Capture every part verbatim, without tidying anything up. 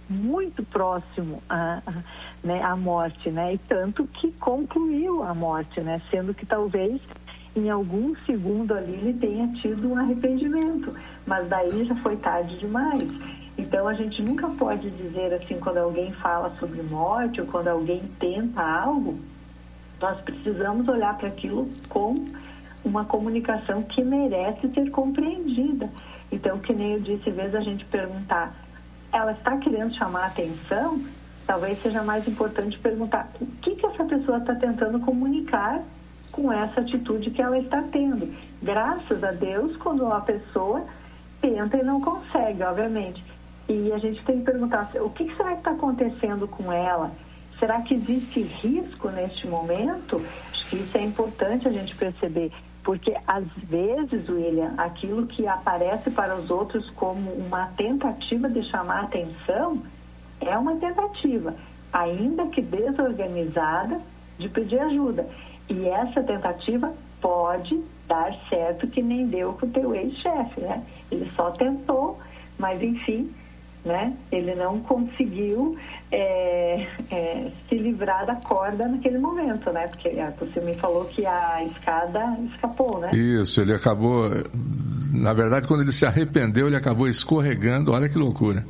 muito próximo à, né, à morte, né? E tanto que concluiu a morte, né? Sendo que talvez em algum segundo ali ele tenha tido um arrependimento, mas daí já foi tarde demais. Então a gente nunca pode dizer assim, quando alguém fala sobre morte ou quando alguém tenta algo, nós precisamos olhar para aquilo com uma comunicação que merece ser compreendida. Então, que nem eu disse, às vezes a gente perguntar, ela está querendo chamar a atenção? Talvez seja mais importante perguntar o que, que essa pessoa está tentando comunicar com essa atitude que ela está tendo. Graças a Deus, quando a pessoa tenta e não consegue, obviamente. E a gente tem que perguntar, o que, que será que está acontecendo com ela? Será que existe risco neste momento? Acho que isso é importante a gente perceber, porque às vezes, William, aquilo que aparece para os outros como uma tentativa de chamar a atenção é uma tentativa, ainda que desorganizada, de pedir ajuda. E essa tentativa pode dar certo, que nem deu com o teu ex-chefe, né? Ele só tentou, mas enfim, né? Ele não conseguiu é, é, se livrar da corda naquele momento, né? Porque você me falou que a escada escapou, né? Isso, ele acabou... Na verdade, quando ele se arrependeu, ele acabou escorregando, olha que loucura.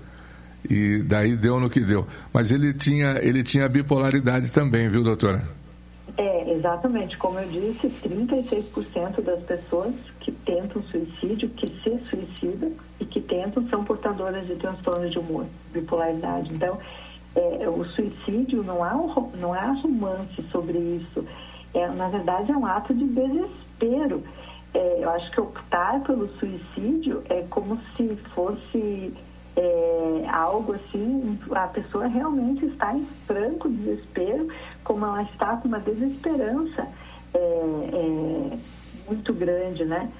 E daí deu no que deu. Mas ele tinha, ele tinha bipolaridade também, viu, doutora? É, exatamente. Como eu disse, trinta e seis por cento das pessoas que tentam suicídio, que se suicidam e que tentam, são portadoras de transtorno de humor, bipolaridade. Então, é, o suicídio não há, um, não há romance sobre isso. É, na verdade, é um ato de desespero. É, eu acho que optar pelo suicídio é como se fosse é, algo assim, a pessoa realmente está em franco desespero, como ela está com uma desesperança é, é, muito grande, né?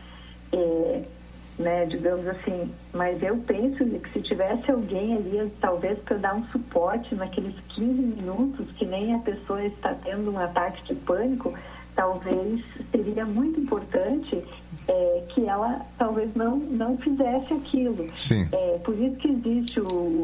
É, né? Digamos assim, mas eu penso que se tivesse alguém ali, talvez para dar um suporte naqueles quinze minutos, que nem a pessoa está tendo um ataque de pânico, talvez seria muito importante é, que ela talvez não, não fizesse aquilo. Sim. É, por isso que existe o,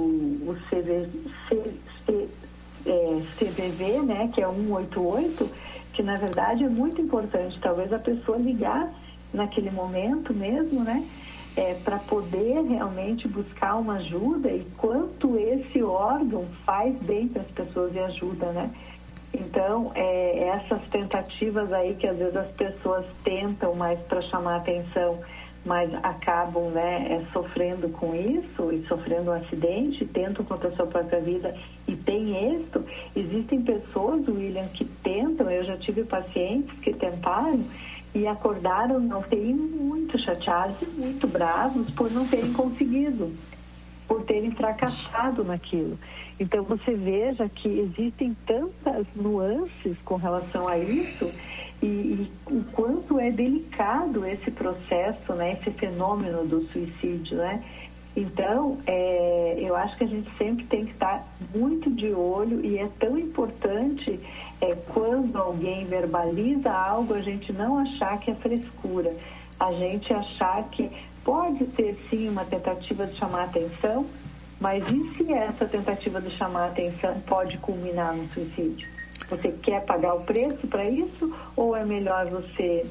o C V, C, C, é, C V V, né, que é cento e oitenta e oito, que na verdade é muito importante, talvez a pessoa ligar naquele momento mesmo, né, é, para poder realmente buscar uma ajuda, e quanto esse órgão faz bem para as pessoas e ajuda, né? Então, é, essas tentativas aí que às vezes as pessoas tentam mais para chamar atenção, mas acabam, né, é, sofrendo com isso e sofrendo um acidente, tentam contra a sua própria vida e tem êxito. Existem pessoas, William, que tentam, eu já tive pacientes que tentaram e acordaram não terem muito chateados e muito bravos por não terem conseguido, por terem fracassado naquilo. Então, você veja que existem tantas nuances com relação a isso e, e o quanto é delicado esse processo, né, esse fenômeno do suicídio, né? Então, é, eu acho que a gente sempre tem que estar muito de olho, e é tão importante é, quando alguém verbaliza algo, a gente não achar que é frescura, a gente achar que pode ser sim uma tentativa de chamar a atenção, mas e se essa tentativa de chamar a atenção pode culminar no suicídio? Você quer pagar o preço para isso, ou é melhor você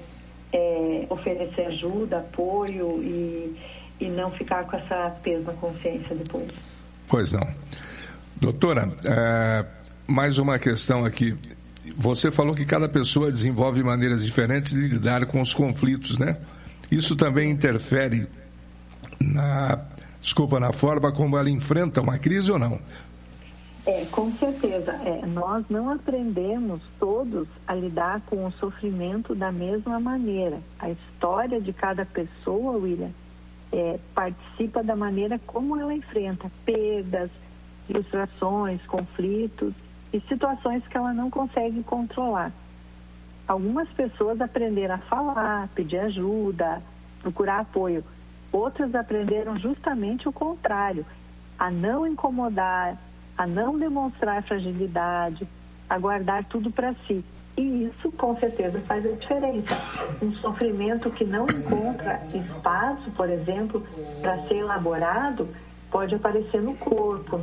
é, oferecer ajuda, apoio e, e não ficar com essa peso na consciência depois? Pois não. Doutora, é, mais uma questão aqui. Você falou que cada pessoa desenvolve maneiras diferentes de lidar com os conflitos, né? Isso também interfere na, desculpa, na forma como ela enfrenta uma crise ou não? É, com certeza. É, nós não aprendemos todos a lidar com o sofrimento da mesma maneira. A história de cada pessoa, William, é, participa da maneira como ela enfrenta perdas, frustrações, conflitos e situações que ela não consegue controlar. Algumas pessoas aprenderam a falar, pedir ajuda, procurar apoio. Outras aprenderam justamente o contrário, a não incomodar, a não demonstrar fragilidade, a guardar tudo para si. E isso, com certeza, faz a diferença. Um sofrimento que não encontra espaço, por exemplo, para ser elaborado, pode aparecer no corpo,